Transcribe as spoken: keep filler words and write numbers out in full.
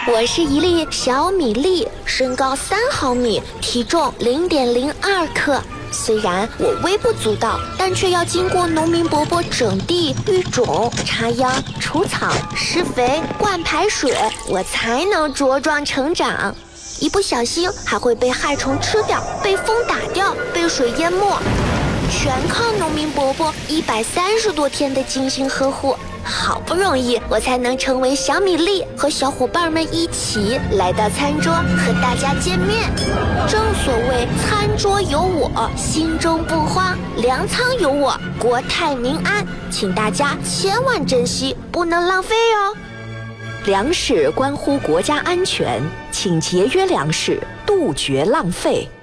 我是一粒小米粒，身高三毫米，体重零点零二克。虽然我微不足道，但却要经过农民伯伯整地、育种、插秧、除草、施肥、灌排水，我才能茁壮成长。一不小心还会被害虫吃掉，被风打掉，被水淹没，全靠农民伯伯一百三十多天的精心呵护。好不容易我才能成为小米粒，和小伙伴们一起来到餐桌和大家见面。正所谓餐桌有我，心中不慌；粮仓有我，国泰民安。请大家千万珍惜，不能浪费哦。 粮食关乎国家安全，请节约粮食，杜绝浪费。